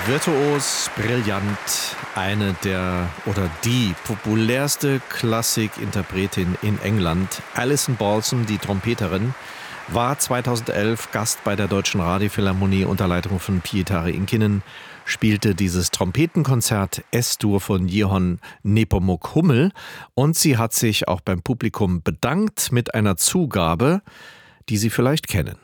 Virtuos, brillant, eine der oder die populärste Klassikinterpretin in England, Alison Balsom, die Trompeterin, war 2011 Gast bei der Deutschen Radiophilharmonie unter Leitung von Pietari Inkinen, spielte dieses Trompetenkonzert S-Dur von Johann Nepomuk Hummel und sie hat sich auch beim Publikum bedankt mit einer Zugabe, die Sie vielleicht kennen.